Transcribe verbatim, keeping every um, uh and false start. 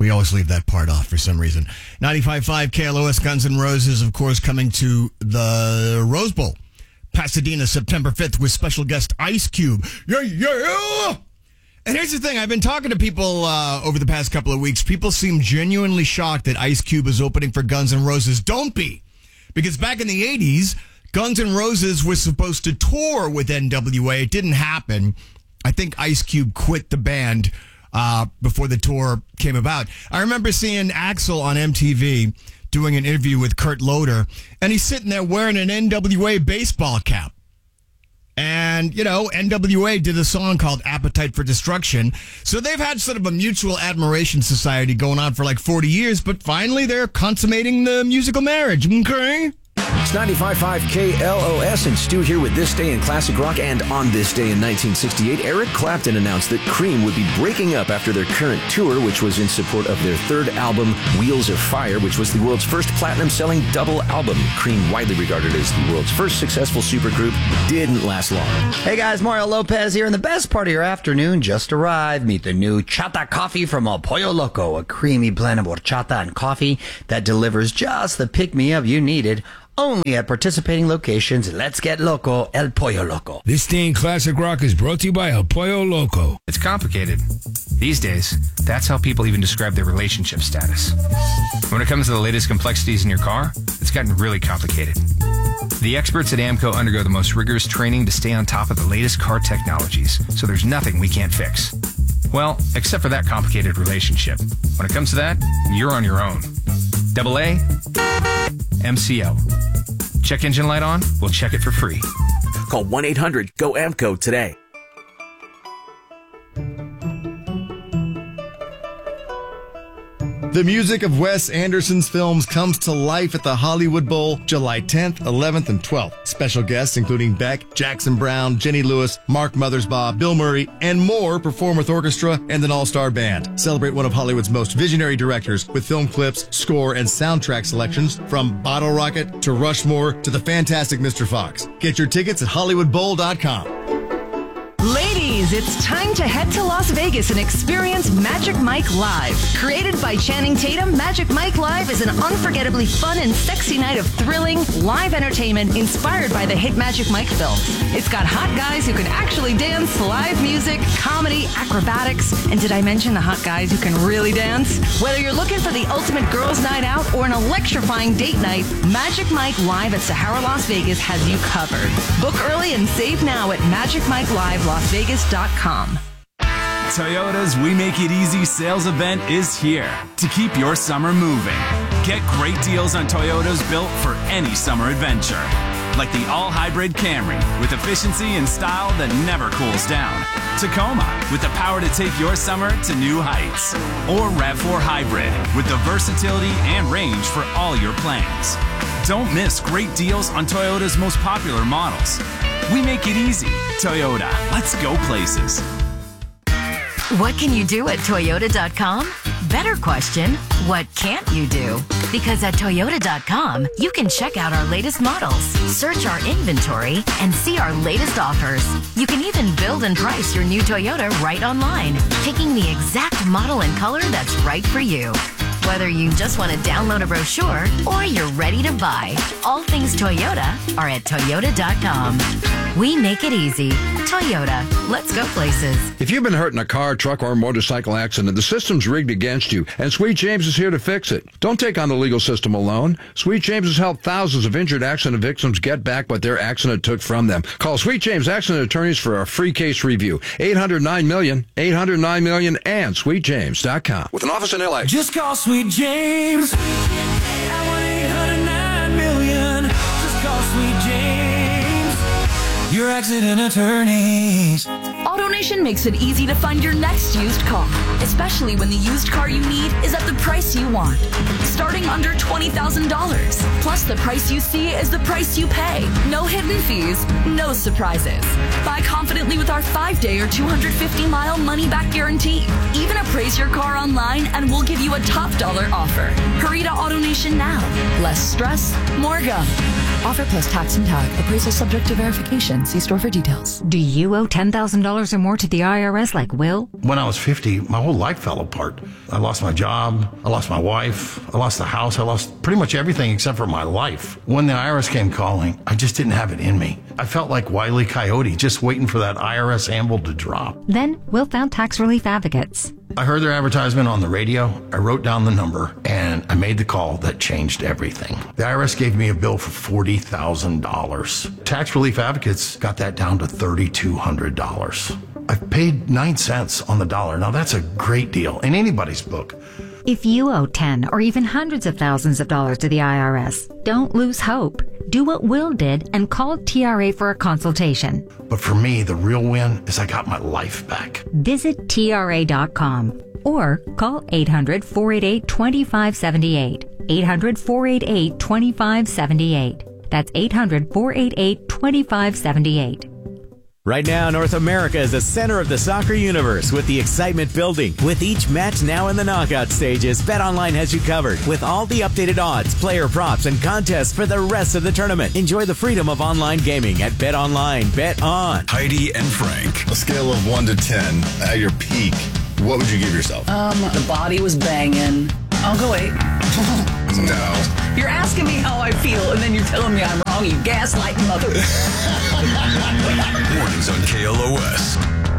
We always leave that part off for some reason. ninety-five point five K L O S, Guns N' Roses, of course, coming to the Rose Bowl. Pasadena, September fifth, with special guest Ice Cube. Yeah, yeah! And here's the thing. I've been talking to people uh, over the past couple of weeks. People seem genuinely shocked that Ice Cube is opening for Guns N' Roses. Don't be. Because back in the eighties, Guns N' Roses was supposed to tour with N W A. It didn't happen. I think Ice Cube quit the band uh, before the tour came about. I remember seeing Axl on M T V doing an interview with Kurt Loder, and he's sitting there wearing an N W A baseball cap. And, you know, N W A did a song called Appetite for Destruction. So they've had sort of a mutual admiration society going on for like forty years, but finally they're consummating the musical marriage, okay? It's ninety-five point five K L O S, and Stu here with This Day in Classic Rock. And on this day in nineteen sixty-eight, Eric Clapton announced that Cream would be breaking up after their current tour, which was in support of their third album, Wheels of Fire, which was the world's first platinum-selling double album. Cream, widely regarded as the world's first successful supergroup, didn't last long. Hey guys, Mario Lopez here, and the best part of your afternoon just arrived. Meet the new Chata Coffee from El Pollo Loco, a creamy blend of horchata and coffee that delivers just the pick-me-up you needed. Only at participating locations. Let's get loco, El Pollo Loco. This Day in Classic Rock is brought to you by El Pollo Loco. It's complicated. These days, that's how people even describe their relationship status. When it comes to the latest complexities in your car, it's gotten really complicated. The experts at AMCO undergo the most rigorous training to stay on top of the latest car technologies, so there's nothing we can't fix. Well, except for that complicated relationship. When it comes to that, you're on your own. Double A, M C O. Check engine light on? We'll check it for free. Call one eight hundred G O A M C O today. The music of Wes Anderson's films comes to life at the Hollywood Bowl July tenth, eleventh, and twelfth. Special guests including Beck, Jackson Browne, Jenny Lewis, Mark Mothersbaugh, Bill Murray, and more perform with orchestra and an all-star band. Celebrate one of Hollywood's most visionary directors with film clips, score, and soundtrack selections from Bottle Rocket to Rushmore to the fantastic Mister Fox. Get your tickets at Hollywood Bowl dot com. Ladies, it's time to head to Las Vegas and experience Magic Mike Live. Created by Channing Tatum, Magic Mike Live is an unforgettably fun and sexy night of thrilling, live entertainment inspired by the hit Magic Mike films. It's got hot guys who can actually dance, live music, comedy, acrobatics, and did I mention the hot guys who can really dance? Whether you're looking for the ultimate girls' night out or an electrifying date night, Magic Mike Live at Sahara Las Vegas has you covered. Book early and save now at Magic Mike Live Las Vegas dot com. Toyota's We Make It Easy sales event is here to keep your summer moving. Get great deals on Toyotas built for any summer adventure. Like the all-hybrid Camry with efficiency and style that never cools down. Tacoma with the power to take your summer to new heights. Or RAV four Hybrid with the versatility and range for all your plans. Don't miss great deals on Toyota's most popular models. We make it easy. Toyota, let's go places. What can you do at Toyota dot com? Better question, what can't you do? Because at Toyota dot com, you can check out our latest models, search our inventory, and see our latest offers. You can even build and price your new Toyota right online, picking the exact model and color that's right for you. Whether you just want to download a brochure or you're ready to buy, all things Toyota are at Toyota dot com. We make it easy. Toyota, let's go places. If you've been hurt in a car, truck, or motorcycle accident, the system's rigged against you, and Sweet James is here to fix it. Don't take on the legal system alone. Sweet James has helped thousands of injured accident victims get back what their accident took from them. Call Sweet James Accident Attorneys for a free case review. eight hundred nine million, eight hundred nine million, and sweet james dot com. With an office in L A. Just call Sweet James at one eight hundred nine million. Just call Sweet James, your accident attorneys. AutoNation makes it easy to find your next used car, especially when the used car you need is at the price you want. Starting under twenty thousand dollars. Plus, the price you see is the price you pay. No hidden fees, no surprises. Buy confidently with our five-day or two hundred fifty mile money-back guarantee. Even a Appraise your car online and we'll give you a top dollar offer. Hurry to AutoNation now. Less stress, more go. Offer plus tax and tag. Appraisal subject to verification. See store for details. Do you owe ten thousand dollars or more to the I R S like Will? When I was fifty, my whole life fell apart. I lost my job. I lost my wife. I lost the house. I lost pretty much everything except for my life. When the I R S came calling, I just didn't have it in me. I felt like Wile E. Coyote, just waiting for that I R S anvil to drop. Then Will found Tax Relief Advocates. I heard their advertisement on the radio. I wrote down the number and I made the call that changed everything. The I R S gave me a bill for forty thousand dollars. Tax Relief Advocates got that down to three thousand two hundred dollars. I've paid nine cents on the dollar. Now that's a great deal in anybody's book. If you owe ten or even hundreds of thousands of dollars to the I R S, don't lose hope. Do what Will did and call T R A for a consultation. But for me, the real win is I got my life back. Visit T R A dot com or call eight hundred, four eight eight, two five seven eight. eight hundred, four eight eight, two five seven eight. That's eight hundred, four eight eight, two five seven eight. Right now, North America is the center of the soccer universe with the excitement building. With each match now in the knockout stages, BetOnline has you covered with all the updated odds, player props, and contests for the rest of the tournament. Enjoy the freedom of online gaming at BetOnline. Bet on. Heidi and Frank. A scale of one to ten, at your peak, what would you give yourself? Um, the body was banging. I'll go eight. No. You're asking me how I feel, and then you're telling me I'm wrong, you gaslight mother. Mornings on K L O S.